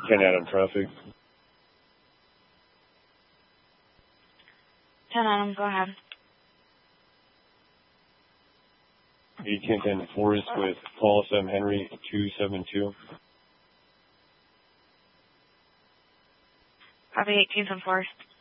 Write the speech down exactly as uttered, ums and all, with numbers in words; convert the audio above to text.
ten Adam traffic. ten Adam, go ahead. eighteen ten Forest with Paul Sam Henry two seven two. Copy eighteenth and Forest.